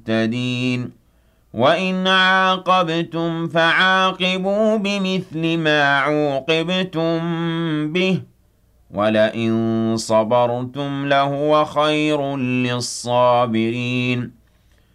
المهتدين وَإِنْ عَاقَبْتُمْ فَعَاقِبُوا بِمِثْلِ مَا عُوقِبْتُم بِهِ وَلَئِن صَبَرْتُمْ لَهُوَ خَيْرٌ لِّلصَّابِرِينَ